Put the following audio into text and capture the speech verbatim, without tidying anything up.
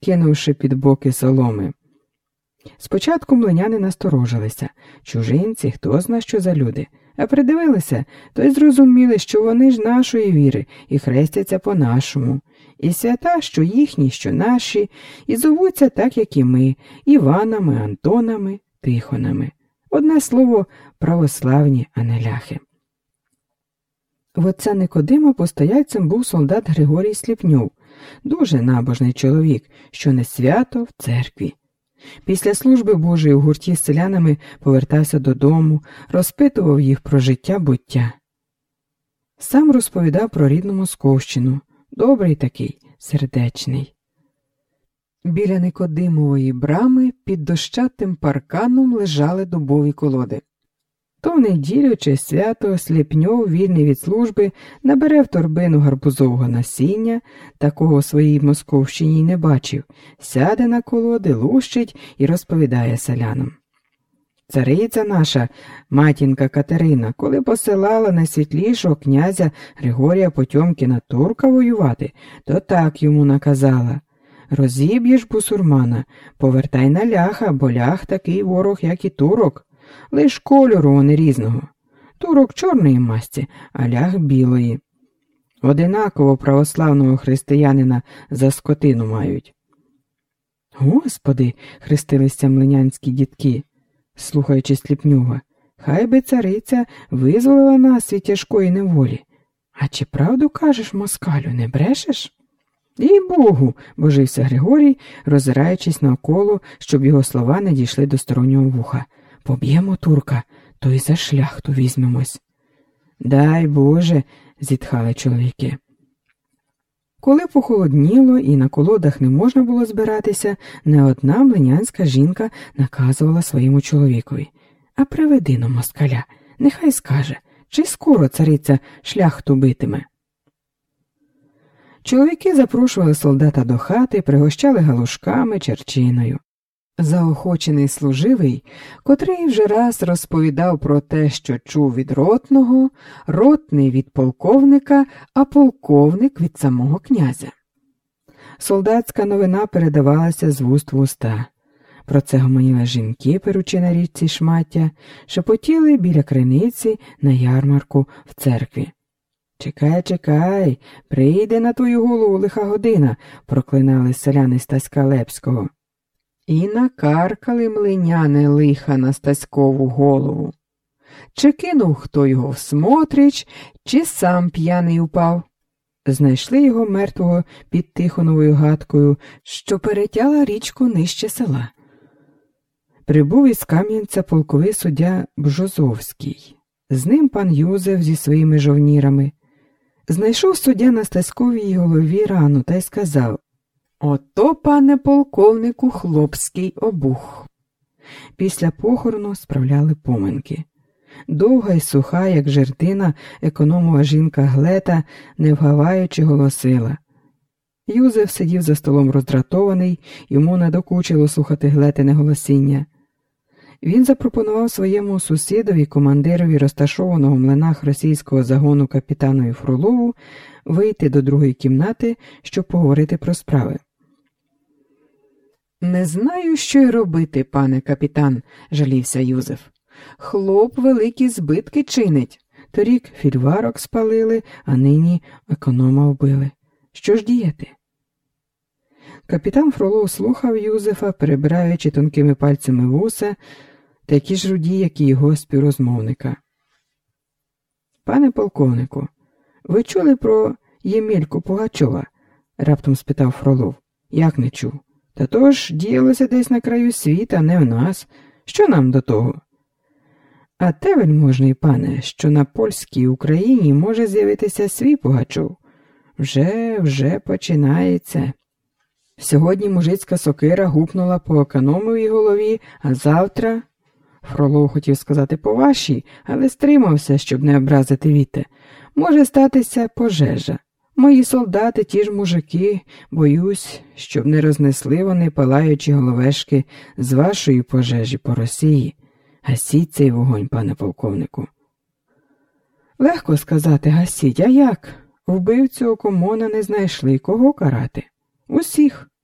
кинувши під боки соломи. Спочатку млиняни насторожилися. Чужинці, хто зна, що за люди. А придивилися, то й зрозуміли, що вони ж нашої віри і хрестяться по-нашому. І свята, що їхні, що наші, і зовуться так, як і ми, Іванами, Антонами, Тихонами. Одне слово, православні, а не ляхи. В отця Никодима постояльцем був солдат Григорій Сліпньов, дуже набожний чоловік, що не свято в церкві. Після служби Божої у гурті з селянами повертався додому, розпитував їх про життя-буття. Сам розповідав про рідну Московщину, добрий такий, сердечний. Біля Никодимової брами під дощатим парканом лежали дубові колоди. То в неділю чи свято Сліпньов, вільний від служби, набере в торбину гарбузового насіння, такого в своїй Московщині й не бачив, сяде на колоди, лущить і розповідає селянам. Цариця наша, матінка Катерина, коли посилала найсвітлішого князя Григорія Потьомкіна турка воювати, то так йому наказала: розіб'єш бусурмана, повертай на ляха, бо лях такий ворог, як і турок. Лиш кольору вони різного. Турок чорної масті, а лях білої. Одинаково православного християнина за скотину мають. Господи, хрестилися млинянські дітки, слухаючи Сліпньова, хай би цариця визволила нас від тяжкої неволі. А чи правду кажеш, москалю, не брешеш? І Богу, божився Григорій, роззираючись навколо, щоб його слова не дійшли до стороннього вуха. Поб'ємо турка, то й за шляхту візьмемось. Дай Боже, зітхали чоловіки. Коли похолодніло і на колодах не можна було збиратися, не одна млинянська жінка наказувала своєму чоловікові: а приведи но москаля, нехай скаже, чи скоро цариця шляхту битиме. Чоловіки запрошували солдата до хати, пригощали галушками, черчиною. Заохочений служивий, котрий вже раз розповідав про те, що чув від ротного, ротний від полковника, а полковник від самого князя. Солдатська новина передавалася з вуст в уста. Про це гомоніли жінки, перучи на річці шмаття, шепотіли біля криниці на ярмарку в церкві. «Чекай, чекай, прийде на твою голову лиха година», – проклинали селяни Стаська Лепського. І накаркали млиняни лиха на Стаськову голову. Чи кинув хто його в смотрич, чи сам п'яний упав. Знайшли його мертвого під Тихоновою гадкою, що перетяла річку нижче села. Прибув із Кам'янця полковий суддя Бжозовський. З ним пан Юзеф зі своїми жовнірами. Знайшов суддя на Стаськовій голові рану та й сказав: «Ото, пане полковнику, хлопський обух». Після похорону справляли поминки. Довга й суха, як жердина, економова жінка Глета, не вгаваючи, голосила. Юзеф сидів за столом роздратований, йому надокучило слухати Глетине голосіння. Він запропонував своєму сусідові, командирові розташованого в млинах російського загону капітанові Фролову, вийти до другої кімнати, щоб поговорити про справи. «Не знаю, що й робити, пане капітан», – жалівся Юзеф. «Хлоп великі збитки чинить. Торік фільварок спалили, а нині економа вбили. Що ж діяти?» Капітан Фролов слухав Юзефа, перебираючи тонкими пальцями вуса, такі ж руді, як і його співрозмовника. «Пане полковнику, ви чули про Ємельку Пугачова?» – раптом спитав Фролов. «Як не чув? Та то ж діялося десь на краю світа, не в нас. Що нам до того?» «А те, вельможний пане, що на польській Україні може з'явитися свій Пугачов. Вже, вже починається. Сьогодні мужицька сокира гупнула по економовій голові, а завтра...» Фролов хотів сказати по вашій, але стримався, щоб не образити Віте. «Може статися пожежа. Мої солдати, ті ж мужики, боюсь, щоб не рознесли вони палаючі головешки з вашої пожежі по Росії. Гасіть цей вогонь, пане полковнику». «Легко сказати гасіть, а як? Вбивцю Окомона не знайшли, кого карати? Усіх.